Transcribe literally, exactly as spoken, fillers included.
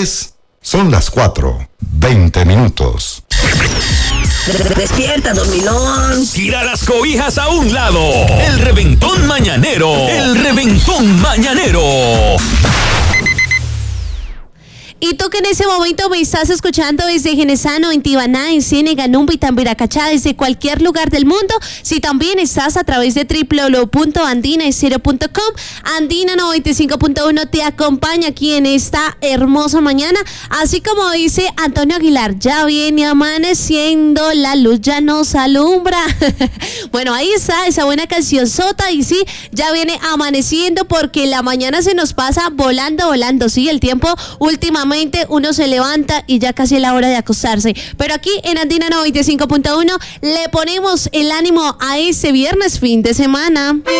es, son las cuatro, veinte minutos. Despierta, dormilón. Tira las cobijas a un lado. El reventón mañanero. El reventón mañanero. Y tú que en ese momento me estás escuchando desde Genesano, en Tibaná, en Ciénega, Numbi, Tambiracachá, desde cualquier lugar del mundo, si también estás a través de doble u doble u doble u punto andina estéreo punto com, Andina noventa y cinco punto uno te acompaña aquí en esta hermosa mañana, así como dice Antonio Aguilar, ya viene amaneciendo, la luz ya nos alumbra. Bueno, ahí está esa buena canción sota y sí, ya viene amaneciendo porque la mañana se nos pasa volando, volando, sí, el tiempo últimamente uno se levanta y ya casi es la hora de acostarse, pero aquí en Andina noventa y cinco punto uno le ponemos el ánimo a ese viernes fin de semana.